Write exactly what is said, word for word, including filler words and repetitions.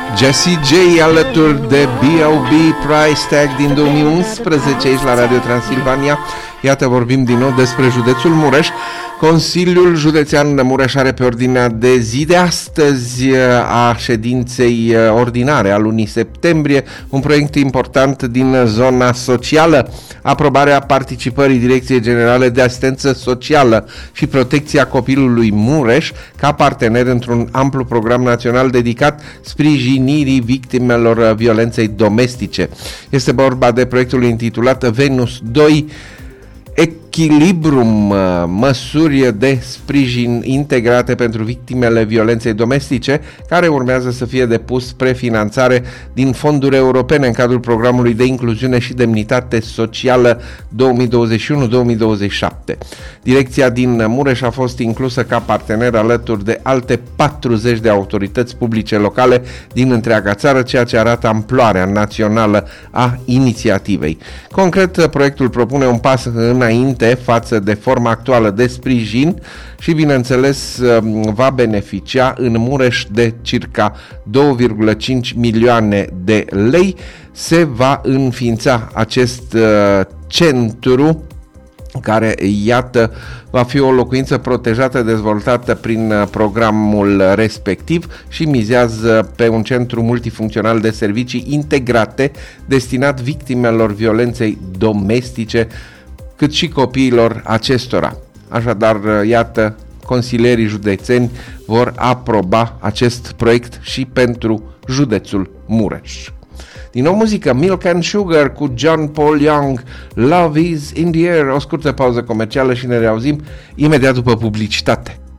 Jessie J alături de B O B Price Tag din două mii unsprezece aici la Radio Transilvania. Iată, vorbim din nou despre județul Mureș. Consiliul Județean Mureș are pe ordinea de zi de astăzi a ședinței ordinare a lunii septembrie un proiect important din zona socială, aprobarea participării Direcției Generale de Asistență Socială și Protecția Copilului Mureș ca partener într-un amplu program național dedicat sprijinirii victimelor violenței domestice. Este vorba de proiectul intitulat Venus doi Echilibrum, măsuri de sprijin integrate pentru victimele violenței domestice, care urmează să fie depus prefinanțare din fonduri europene în cadrul programului de incluziune și demnitate socială două mii douăzeci și unu două mii douăzeci și șapte. Direcția din Mureș a fost inclusă ca partener alături de alte patruzeci de autorități publice locale din întreaga țară, ceea ce arată amploarea națională a inițiativei. Concret, proiectul propune un pas înainte față de forma actuală de sprijin și, bineînțeles, va beneficia în Mureș de circa două virgulă cinci milioane de lei. Se va înființa acest uh, centru care, iată, va fi o locuință protejată dezvoltată prin programul respectiv și mizează pe un centru multifuncțional de servicii integrate destinat victimelor violenței domestice, cât și copiilor acestora. Așadar, iată, consilierii județeni vor aproba acest proiect și pentru județul Mureș. Din nou muzică, Milk and Sugar cu John Paul Young, Love is in the air. O scurtă pauză comercială și ne reauzim imediat după publicitate.